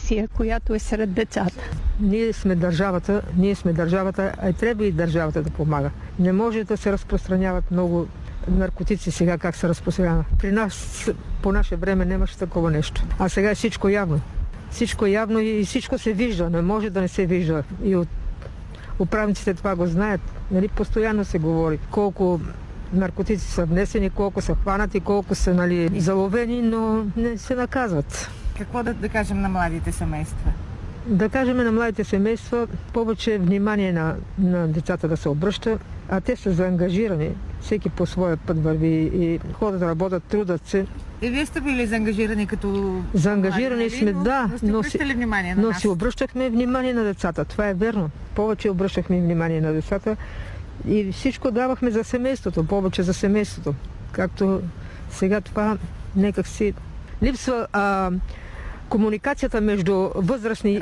агресия, която е сред децата. Ние сме държавата, а и трябва и държавата да помага. Не може да се разпространяват много наркотици сега, как се разпространяват. При нас по наше време нямаше такова нещо. А сега е всичко явно. Всичко е явно и всичко се вижда. Не може да не се вижда. И от управниците това го знаят. Нали, постоянно се говори колко наркотици са внесени, колко са хванати, колко са заловени, но не се наказват. Какво да кажем на младите семейства? Да кажем на младите семейства повече внимание на децата да се обръща, а те са заангажирани. Всеки по своя път върви и ходят да работят, трудат се. И вие сте били заангажирани като... Заангажирани сме, да. Но си обръщахме внимание на децата. Това е верно. Повече обръщахме внимание на децата и всичко давахме за семейството, повече за семейството. Както сега това някак си липсва комуникацията между възрастни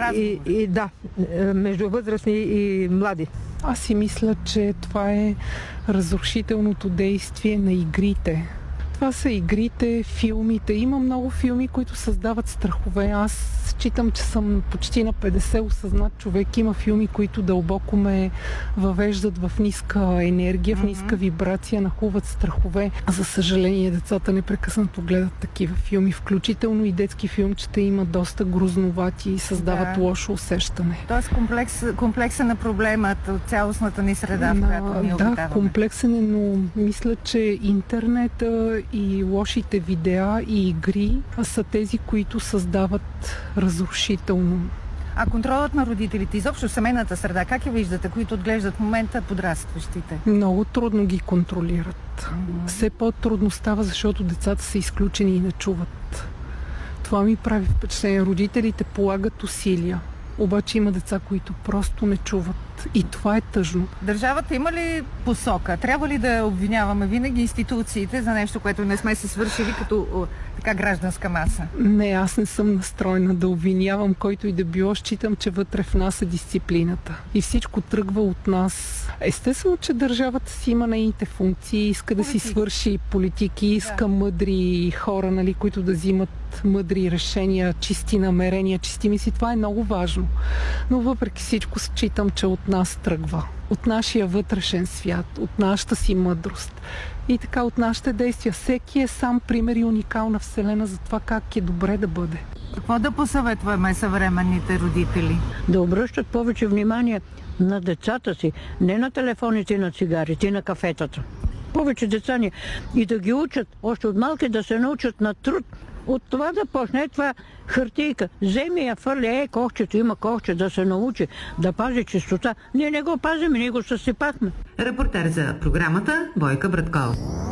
между възрастни и млади. Аз си мисля, че това е разрушителното действие на игрите. Това са игрите, филмите. Има много филми, които създават страхове. Аз считам, че съм почти на 50 осъзнат човек. Има филми, които дълбоко ме въвеждат в ниска енергия, в ниска вибрация, нахуват страхове. За съжаление, децата непрекъснато гледат такива филми. Включително и детски филмчета има доста грозновати и създават лошо усещане. Тоест комплексът на проблемът от цялостната ни среда, в която ни обитаваме. Да, комплексен е, но мисля, че интернета и лошите видеа и игри са тези, които създават разрушително. А контролът на родителите, изобщо семейната среда, как я виждате, които отглеждат в момента подрастващите? Много трудно ги контролират. Все по-трудно става, защото децата са изключени и не чуват. Това ми прави впечатление. Родителите полагат усилия. Обаче има деца, които просто не чуват. И това е тъжно. Държавата има ли посока? Трябва ли да обвиняваме винаги институциите за нещо, което не сме се свършили като така гражданска маса? Не, аз не съм настроена да обвинявам който и да било. Считам, че вътре в нас е дисциплината. И всичко тръгва от нас. Естествено, че държавата си има нейните функции, иска да си свърши политики, иска мъдри хора, които да взимат мъдри решения, чисти намерения, чисти мисли. Това е много важно. Но въпреки всичко считам, че от нас тръгва. От нашия вътрешен свят, от нашата си мъдрост и така от нашите действия. Всеки е сам пример и уникална вселена за това как е добре да бъде. Какво да посъветваме съвременните родители? Да обръщат повече внимание на децата си, не на телефоните, на цигарите, на кафетата. Повече деца ни и да ги учат още от малки да се научат на труд. От това да почне това хартийка. Вземи я, фърля, кохчето, има кохче, да се научи, да пази чистота. Ние не го пазим, ние го съсипахме. Репортер за програмата Бойка Браткова.